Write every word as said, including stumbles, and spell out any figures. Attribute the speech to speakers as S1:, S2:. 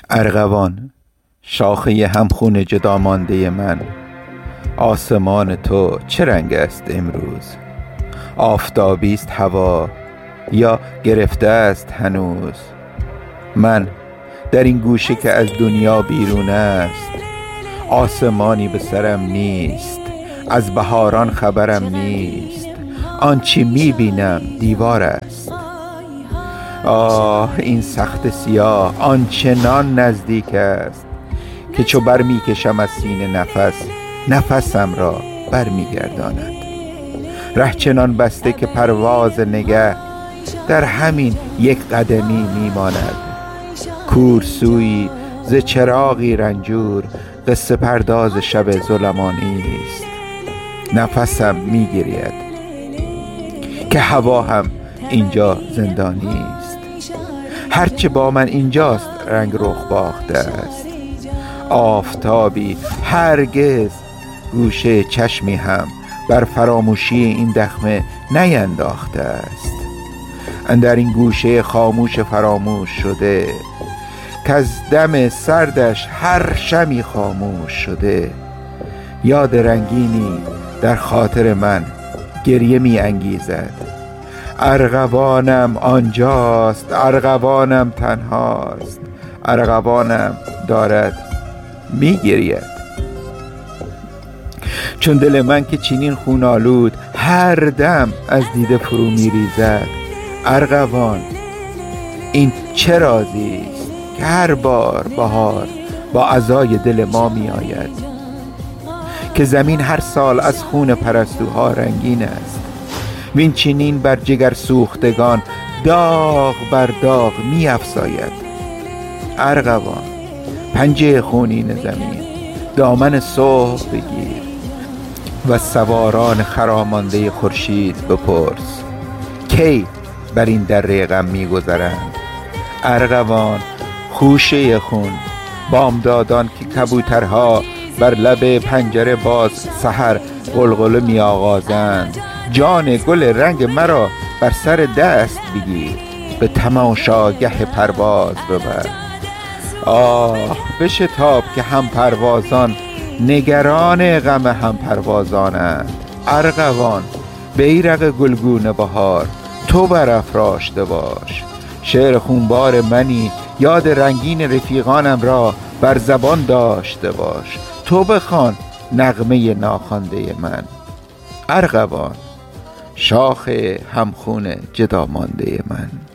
S1: ارغوان، شاخه همخون جدا مانده من، آسمان تو چه رنگ است امروز؟ آفتابی است هوا یا گرفته است هنوز؟ من در این گوشه که از دنیا بیرون است، آسمانی به سرم نیست، از بهاران خبرم نیست، آنچه میبینم دیوار است. آه این سخت سیاه آنچنان نزدیک است که چو بر میکشم از سینه نفس، نفسم را بر میگرداند. ره چنان بسته که پرواز نگه در همین یک قدمی میماند. کورسویی ز چراغی رنجور، قصه پرداز شب ظلمانی است. نفسم میگرید که هوا هم اینجا زندانی است. هرچه با من اینجاست رنگ رخ باخته است. آفتابی هرگز گوشه چشمی هم بر فراموشی این دخمه نینداخته است. اندر این گوشه خاموش فراموش شده که از دم سردش هر شمی خاموش شده، یاد رنگینی در خاطر من گریه می انگیزد. ارغوانم آنجاست، ارغوانم تنهاست، ارغوانم دارد می گرید. چون دل من که چنین خون آلود هر دم از دیده فرو می ریزد. ارغوان، این چه رازی است که هر بار بهار با عزای دل ما می آید؟ که زمین هر سال از خون پرستوها رنگین است، وین چنین بر جگر سوختگان داغ بر داغ می افزاید. ارغوان، پنجه خونین زمین دامن صبح بگیر و سواران خرامانده خورشید بپرس کی بر این دره غم می گذرند. ارغوان، خوشه خون بامدادان که کبوترها بر لب پنجره باز سحر غلغله می آغازند، جان گل رنگ مرا بر سر دست بگیر، به تماشاگه پرواز ببر. آه بشتاب که هم پروازان نگران غم هم پروازانند. ارغوان، بیرق گلگون بهار تو برافراشته باش. شعر خونبار منی، یاد رنگین رفیقانم را بر زبان داشته باش. تو بخوان نغمه ناخوانده من. ارغوان، شاخ همخون جدا مانده من.